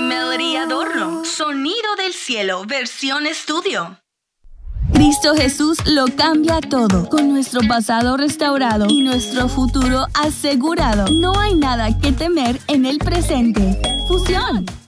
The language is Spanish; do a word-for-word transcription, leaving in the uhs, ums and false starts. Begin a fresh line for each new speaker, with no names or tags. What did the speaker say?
Melody Adorno, Sonido del Cielo, versión estudio.
Cristo Jesús lo cambia todo. Con nuestro pasado restaurado y nuestro futuro asegurado, no hay nada que temer en el presente. Fusión.